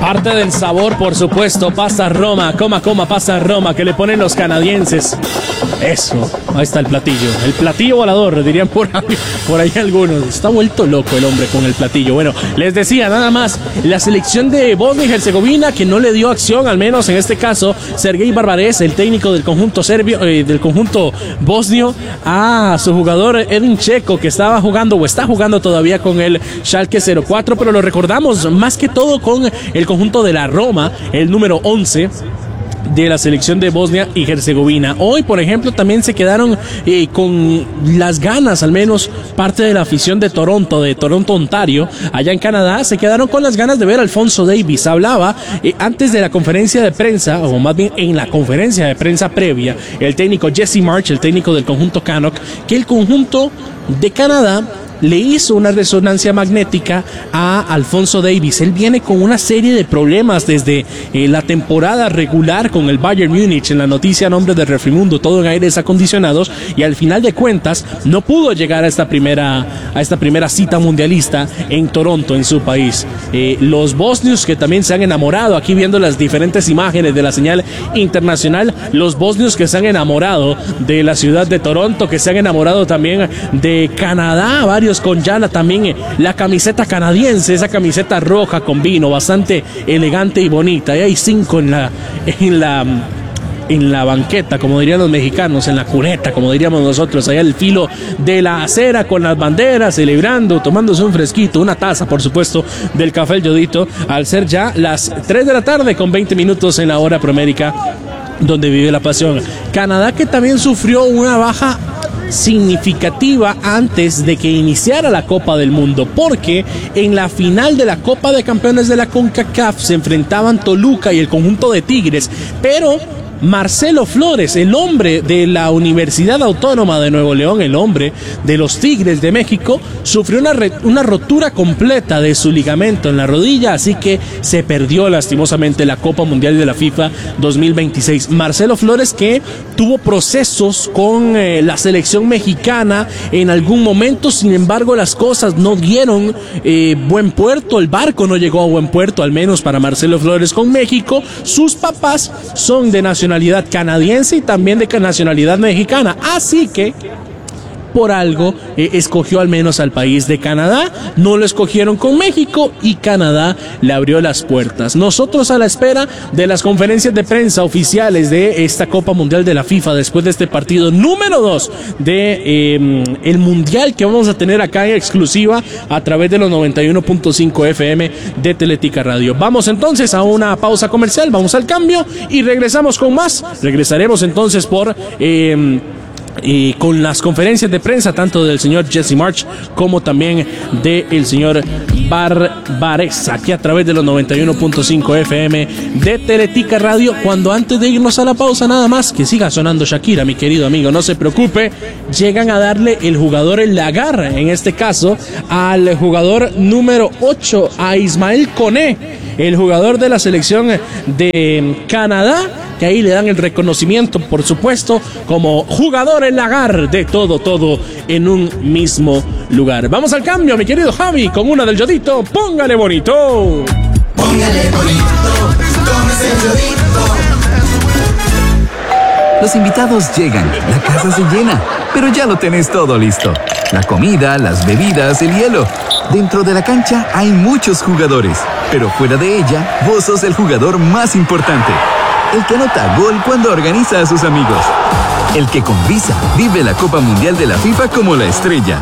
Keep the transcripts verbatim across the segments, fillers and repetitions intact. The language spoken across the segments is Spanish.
Parte del sabor, por supuesto, pasta Roma, coma, coma, pasta Roma, que le ponen los canadienses. Eso, ahí está el platillo, el platillo volador, dirían por ahí, por ahí algunos. Está vuelto loco el hombre con el platillo. Bueno, les decía nada más, la selección de Bosnia y Herzegovina, que no le dio acción, al menos en este caso, Sergei Barbarez, el técnico del conjunto serbio, eh, del conjunto bosnio, a su jugador Edin Dzeko, que estaba jugando o está jugando todavía con el Schalke cero cuatro, pero lo recordamos más que todo con el conjunto de la Roma, el número once de la selección de Bosnia y Herzegovina. Hoy, por ejemplo, también se quedaron eh, con las ganas, al menos parte de la afición de Toronto, de Toronto, Ontario, allá en Canadá, se quedaron con las ganas de ver a Alphonso Davies. Hablaba eh, antes de la conferencia de prensa, o más bien en la conferencia de prensa previa, el técnico Jesse March, el técnico del conjunto Canuck, que el conjunto de Canadá le hizo una resonancia magnética a Alphonso Davies. Él viene con una serie de problemas desde eh, la temporada regular con el Bayern Múnich. En la noticia a nombre de Refrimundo, todo en aires acondicionados, y al final de cuentas no pudo llegar a esta primera a esta primera cita mundialista en Toronto, en su país. Eh, los bosnios, que también se han enamorado, aquí viendo las diferentes imágenes de la señal internacional, los bosnios que se han enamorado de la ciudad de Toronto, que se han enamorado también de Canadá, varios con ya la, también la camiseta canadiense, esa camiseta roja con vino, bastante elegante y bonita. Y hay cinco en la en la en la banqueta, como dirían los mexicanos, en la cuneta, como diríamos nosotros, allá al filo de la acera con las banderas, celebrando, tomándose un fresquito, una taza, por supuesto, del café El Yodito, al ser ya las tres de la tarde con veinte minutos en la hora promérica, donde vive la pasión. Canadá, que también sufrió una baja significativa antes de que iniciara la Copa del Mundo, porque en la final de la Copa de Campeones de la CONCACAF se enfrentaban Toluca y el conjunto de Tigres, pero Marcelo Flores, el hombre de la Universidad Autónoma de Nuevo León, el hombre de los Tigres de México, sufrió una, re- una rotura completa de su ligamento en la rodilla, así que se perdió lastimosamente la Copa Mundial de la FIFA dos mil veintiséis. Marcelo Flores, que tuvo procesos con eh, la selección mexicana en algún momento, sin embargo las cosas no dieron eh, buen puerto, el barco no llegó a buen puerto, al menos para Marcelo Flores con México. Sus papás son de nacionalidad canadiense y también de nacionalidad mexicana, así que por algo eh, escogió al menos al país de Canadá. No lo escogieron con México y Canadá le abrió las puertas. Nosotros a la espera de las conferencias de prensa oficiales de esta Copa Mundial de la FIFA, después de este partido número dos de eh, el Mundial que vamos a tener acá en exclusiva a través de los noventa y uno punto cinco F M de Teletica Radio. Vamos entonces a una pausa comercial, vamos al cambio y regresamos con más. Regresaremos entonces por Eh, y con las conferencias de prensa tanto del señor Jesse March como también del señor Barbarez, aquí a través de los noventa y uno punto cinco F M de Teletica Radio. Cuando antes de irnos a la pausa, nada más que siga sonando Shakira, mi querido amigo, no se preocupe, llegan a darle el jugador el lagar, en este caso al jugador número ocho, a Ismael Koné, el jugador de la selección de Canadá, que ahí le dan el reconocimiento, por supuesto, como jugador el lagar de todo, todo en un mismo lugar. Vamos al cambio, mi querido Javi, con una del Yodito. Póngale bonito. Póngale bonito, tómese el Yodito. Los invitados llegan, la casa se llena, pero ya lo tenés todo listo. La comida, las bebidas, el hielo. Dentro de la cancha hay muchos jugadores, pero fuera de ella, vos sos el jugador más importante. El que anota gol cuando organiza a sus amigos. El que con Visa vive la Copa Mundial de la FIFA como la estrella.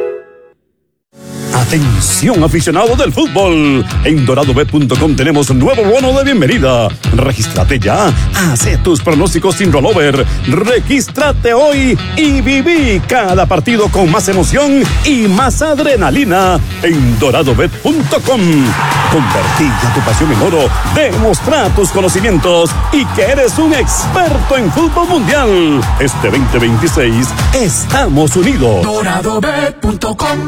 Atención, aficionado del fútbol. En dorado bet punto com tenemos un nuevo bono de bienvenida. Regístrate ya. Haz tus pronósticos sin rollover. Regístrate hoy y viví cada partido con más emoción y más adrenalina en dorado bet punto com. Convertí ya tu pasión en oro. Demostrá tus conocimientos y que eres un experto en fútbol mundial. Este veinte veintiséis estamos unidos. dorado bet punto com.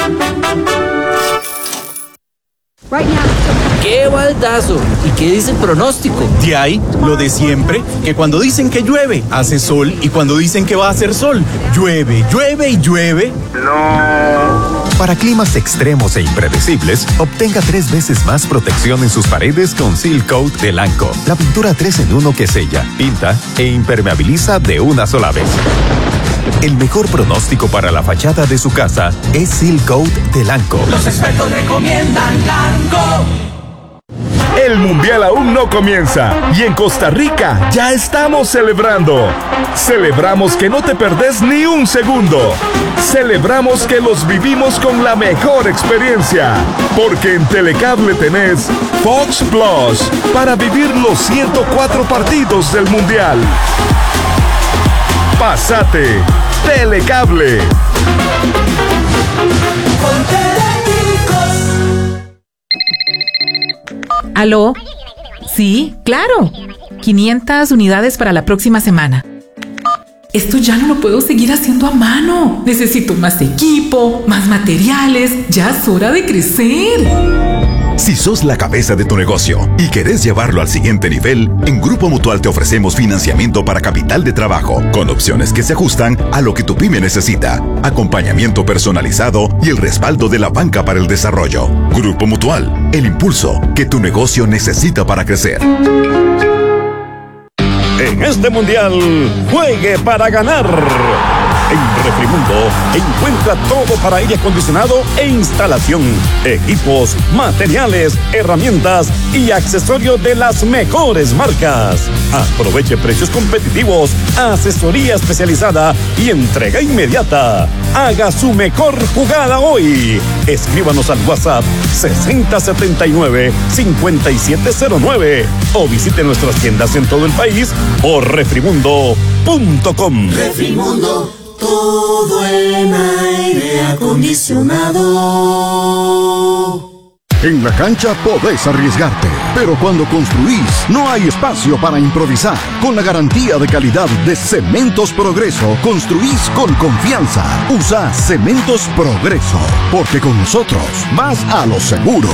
¡Qué baldazo! ¿Y qué dice el pronóstico? De ahí, lo de siempre, que cuando dicen que llueve, hace sol, y cuando dicen que va a hacer sol, llueve, llueve y llueve. No. Para climas extremos e impredecibles, obtenga tres veces más protección en sus paredes con Seal Coat de Lanco. La pintura tres en uno que sella, pinta e impermeabiliza de una sola vez. El mejor pronóstico para la fachada de su casa es Seal Coat de Lanco. Los expertos recomiendan Lanco. El Mundial aún no comienza y en Costa Rica ya estamos celebrando. Celebramos que no te perdés ni un segundo. Celebramos que los vivimos con la mejor experiencia. Porque en Telecable tenés Fox Plus para vivir los ciento cuatro partidos del Mundial. Pásate, Telecable. ¿Aló? Sí, claro. quinientas unidades para la próxima semana. Esto ya no lo puedo seguir haciendo a mano. Necesito más equipo, más materiales. Ya es hora de crecer. Si sos la cabeza de tu negocio y querés llevarlo al siguiente nivel, en Grupo Mutual te ofrecemos financiamiento para capital de trabajo, con opciones que se ajustan a lo que tu pyme necesita, acompañamiento personalizado y el respaldo de la banca para el desarrollo. Grupo Mutual, el impulso que tu negocio necesita para crecer. En este mundial, juegue para ganar. En Refrimundo encuentra todo para aire acondicionado e instalación, equipos, materiales, herramientas y accesorios de las mejores marcas. Aproveche precios competitivos, asesoría especializada y entrega inmediata. Haga su mejor jugada hoy. Escríbanos al WhatsApp sesenta setenta y nueve cincuenta y siete cero nueve o visite nuestras tiendas en todo el país o refrimundo punto com. Refrimundo, todo en aire acondicionado. En la cancha podés arriesgarte, pero cuando construís no hay espacio para improvisar. Con la garantía de calidad de Cementos Progreso, construís con confianza. Usa Cementos Progreso, porque con nosotros vas a lo seguro.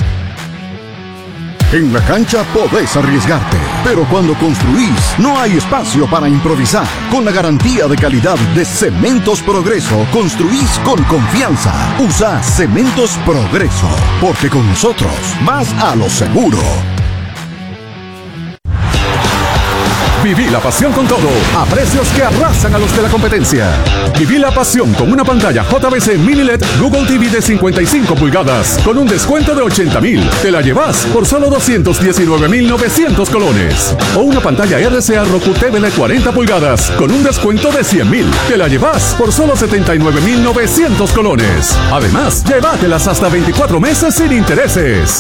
En la cancha podés arriesgarte, pero cuando construís no hay espacio para improvisar. Con la garantía de calidad de Cementos Progreso, construís con confianza. Usa Cementos Progreso, porque con nosotros vas a lo seguro. Viví la pasión con todo, a precios que arrasan a los de la competencia. Viví la pasión con una pantalla J V C Mini L E D Google T V de cincuenta y cinco pulgadas, con un descuento de ochenta mil. Te la llevas por solo doscientos diecinueve mil novecientos colones. O una pantalla R C A Roku T V de cuarenta pulgadas, con un descuento de cien mil. Te la llevas por solo setenta y nueve mil novecientos colones. Además, llévatelas hasta veinticuatro meses sin intereses.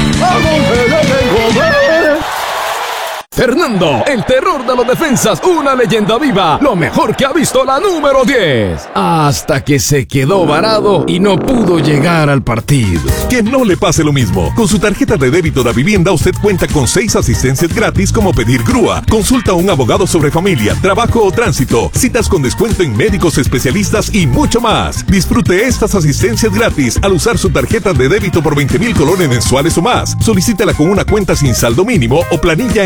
Fernando, el terror de los defensas, una leyenda viva, lo mejor que ha visto la número diez. Hasta que se quedó varado y no pudo llegar al partido. Que no le pase lo mismo. Con su tarjeta de débito de Vivienda usted cuenta con seis asistencias gratis como pedir grúa, consulta a un abogado sobre familia, trabajo o tránsito, citas con descuento en médicos especialistas y mucho más. Disfrute estas asistencias gratis al usar su tarjeta de débito por veinte mil colones mensuales o más. Solicítala con una cuenta sin saldo mínimo o planilla